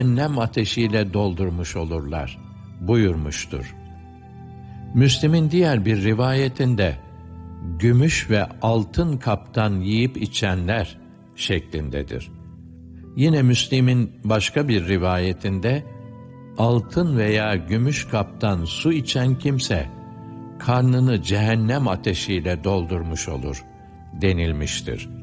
cehennem ateşiyle doldurmuş olurlar buyurmuştur. Müslim'in diğer bir rivayetinde gümüş ve altın kaptan yiyip içenler şeklindedir. Yine Müslim'in başka bir rivayetinde altın veya gümüş kaptan su içen kimse karnını cehennem ateşiyle doldurmuş olur denilmiştir.